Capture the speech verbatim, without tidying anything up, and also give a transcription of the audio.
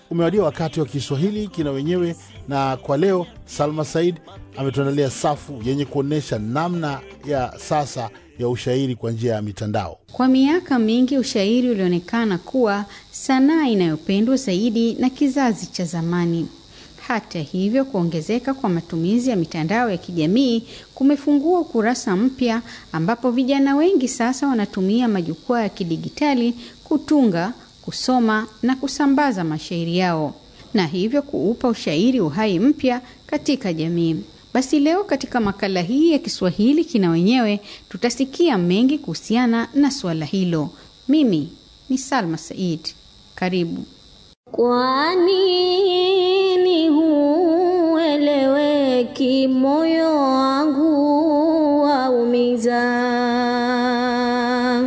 Umewadia wakati wa Kiswahili kina wenyewe, na kwa leo Salma Said ametuandalia safu yenye kuonesha namna ya sasa ya ushairi kwa njia ya mitandao. Kwa miaka mingi ushairi ulionekana kuwa sanaa inayopendwa zaidi na kizazi cha zamani. Hata hivyo, kuongezeka kwa matumizi ya mitandao ya kijamii kumefungua ukurasa mpya ambapo vijana wengi sasa wanatumia majukwaa ya kidigitali kutunga, kusoma na kusambaza mashairi yao, na hivyo kuupa ushairi uhai mpya katika jamii. Basi leo katika makala hii ya Kiswahili kina wenyewe tutasikia mengi kuhusiana na swala hilo. Mimi ni Salma Said. Karibu. Kwa nini hueleweki moyo